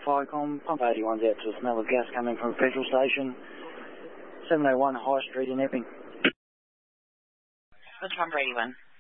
Firecom, pump 81's out to a smell of gas coming from a petrol station, 701 High Street in Epping. What's pump 81?